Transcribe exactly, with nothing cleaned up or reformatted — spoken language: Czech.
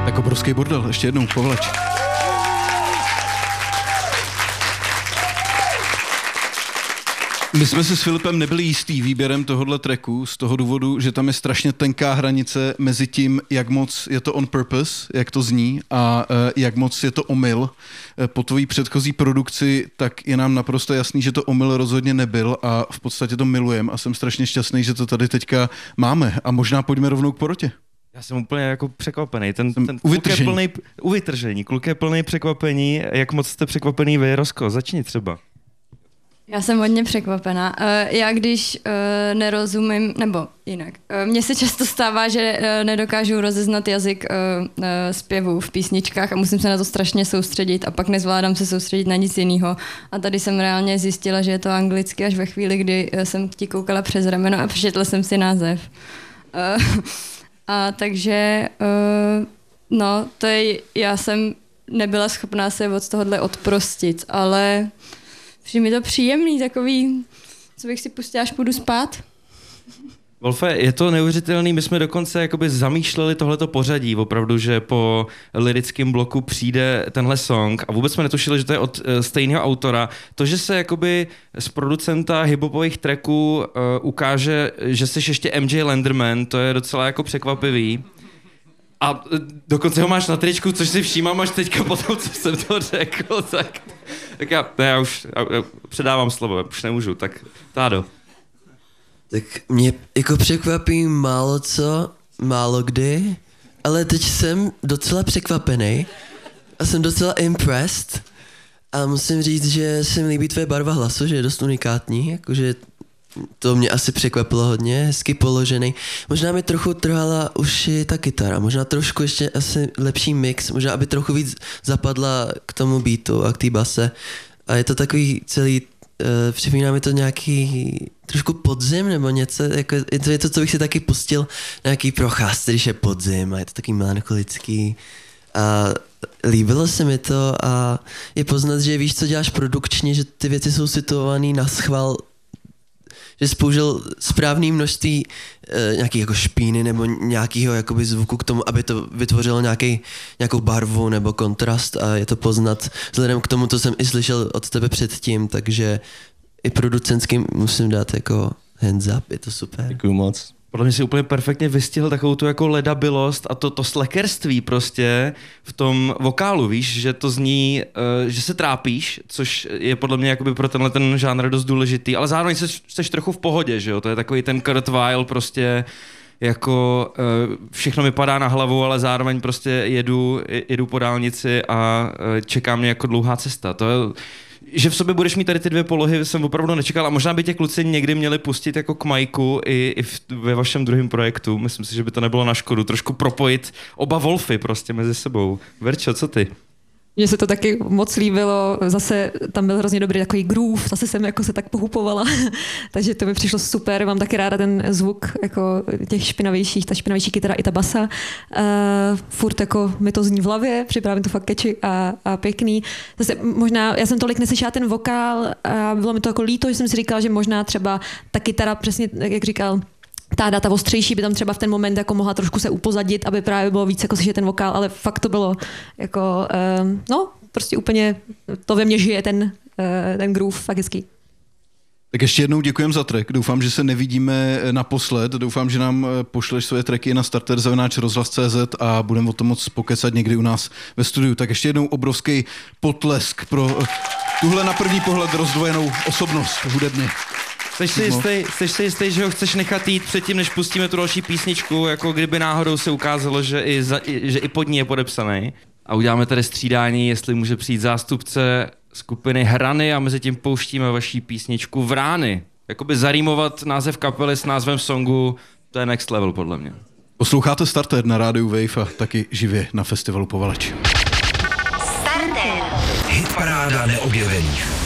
Tak obrovský bordel, ještě jednou, Povleč. My jsme si s Filipem nebyli jistý výběrem tohohle tracku z toho důvodu, že tam je strašně tenká hranice mezi tím, jak moc je to on purpose, jak to zní, a uh, jak moc je to omyl. Uh, po tvojí předchozí produkci tak je nám naprosto jasný, že to omyl rozhodně nebyl a v podstatě to milujem a jsem strašně šťastný, že to tady teďka máme. A možná pojďme rovnou k porotě. Já jsem úplně jako překvapený. Ten, ten kluk je plný uvytržení. Kluk je plný překvapení. Jak moc jste překvapený vy, Rosko? Začni třeba. Já jsem hodně překvapená. Já když nerozumím, nebo jinak, mně se často stává, že nedokážu rozeznat jazyk zpěvu v písničkách a musím se na to strašně soustředit a pak nezvládám se soustředit na nic jiného. A tady jsem reálně zjistila, že je to anglicky až ve chvíli, kdy jsem ti koukala přes rameno a přečetla jsem si název. A takže, no, to je, já jsem nebyla schopná se od tohohle odprostit, ale přijde mi to příjemný, takový, co bych si pustila, až půjdu spát. Wolfe, je to neuvěřitelný, my jsme dokonce jakoby zamýšleli tohleto pořadí, opravdu, že po lirickém bloku přijde tenhle song a vůbec jsme netušili, že to je od uh, stejného autora. To, že se jakoby z producenta hiphopových tracků uh, ukáže, že jsi ještě M J Lenderman, to je docela jako překvapivý. A dokonce ho máš na tričku, což si všímám až teďka po tom, co jsem to řekl, tak, tak já, ne, já už já, já předávám slovo, už nemůžu, tak Tádo. Tak mě jako překvapí málo co, málo kdy, ale teď jsem docela překvapený a jsem docela impressed a musím říct, že se mi líbí tvoje barva hlasu, že je dost unikátní, jakože to mě asi překvapilo hodně, hezky položený. Možná mi trochu trhala uši ta kytara, možná trošku ještě asi lepší mix, možná aby trochu víc zapadla k tomu beatu a k té base. A je to takový celý, uh, připomíná mi to nějaký trošku podzim nebo něco, jako, je to něco, co bych si taky pustil na nějaký procházce, když je podzim a je to takový melancholický. A líbilo se mi to a je poznat, že víš, co děláš produkčně, že ty věci jsou situované na schvál, že jsi použil správné množství e, nějaký jako špíny nebo nějakého jakoby zvuku k tomu, aby to vytvořilo nějaký, nějakou barvu nebo kontrast a je to poznat vzhledem k tomu, co jsem i slyšel od tebe předtím, takže i producentským musím dát jako hands up, je to super. Děkuju moc. Podle mě si úplně perfektně vystihl takovou tu jako ledabilost a to, to slackerství prostě v tom vokálu, víš, že to zní, uh, že se trápíš, což je podle mě jakoby pro tenhle ten žánr dost důležitý, ale zároveň jsi, jsi trochu v pohodě, že jo, to je takový ten Kurt Weill prostě jako uh, všechno mi padá na hlavu, ale zároveň prostě jedu, jedu po dálnici a uh, čeká mě jako dlouhá cesta, to je, že v sobě budeš mít tady ty dvě polohy, jsem opravdu nečekal a možná by tě kluci někdy měli pustit jako k Majku i, i v, ve vašem druhém projektu. Myslím si, že by to nebylo na škodu. Trošku propojit oba Wolfy prostě mezi sebou. Verčo, co ty? Mně se to taky moc líbilo, zase tam byl hrozně dobrý takový groove, zase jsem jako se tak pohupovala, takže to mi přišlo super, mám taky ráda ten zvuk jako těch špinavějších, ta špinavější kytara i ta basa, uh, furt jako mi to zní v hlavě, připravím to fakt catchy a, a pěkný. Zase možná, já jsem tolik neslyšela ten vokál a bylo mi to jako líto, že jsem si říkala, že možná třeba ta kytara přesně, jak říkal ta data ostřejší by tam třeba v ten moment jako mohla trošku se upozadit, aby právě bylo víc jako slyšet ten vokál, ale fakt to bylo jako, um, no, prostě úplně to ve mně žije ten, uh, ten groove, fakt hezký. Tak ještě jednou děkujem za track. Doufám, že se nevidíme naposled. Doufám, že nám pošleš svoje tracky na starter zavináč rozhlas tečka cé zet a budeme o tom moc pokecat někdy u nás ve studiu. Tak ještě jednou obrovský potlesk pro tuhle na první pohled rozdvojenou osobnost hudebně. Jsi si jistý, jsi si jistý, že ho chceš nechat jít předtím, než pustíme tu další písničku, jako kdyby náhodou se ukázalo, že i, za, že i pod ní je podepsaný. A uděláme tady střídání, jestli může přijít zástupce skupiny Hrany a mezi tím pouštíme vaší písničku Vrány. Jakoby zarýmovat název kapely s názvem songu, to je next level podle mě. Posloucháte Starter na rádiu Wave a taky živě na festivalu Povaleč. Starter. Hitparáda neobjevených.